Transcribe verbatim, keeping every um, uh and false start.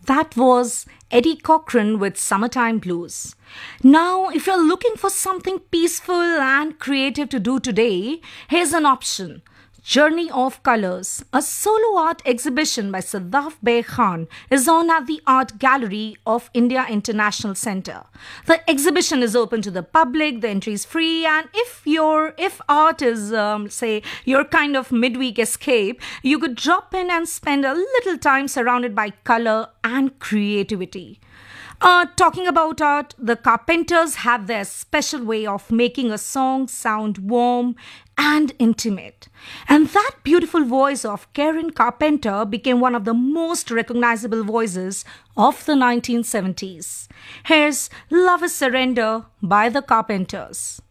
That was Eddie Cochran with Summertime Blues. Now, if you're looking for something peaceful and creative to do today, here's an option. Journey of Colors, a solo art exhibition by Sadaf Bey Khan, is on at the Art Gallery of India International Centre. The exhibition is open to the public, the entry is free, and if your if art is, um, say, your kind of midweek escape, you could drop in and spend a little time surrounded by color and creativity. Uh, talking about art, the Carpenters have their special way of making a song sound warm and intimate. And that beautiful voice of Karen Carpenter became one of the most recognizable voices of the nineteen seventies. Here's Love is Surrender by the Carpenters.